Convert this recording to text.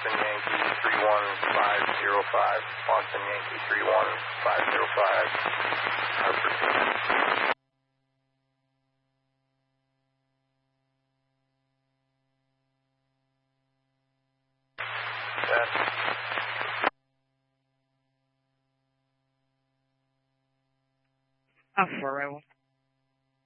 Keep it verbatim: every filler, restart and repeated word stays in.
Boston Yankee three one five zero five. Boston Yankee three one five zero five. Hartford. Off for arrival.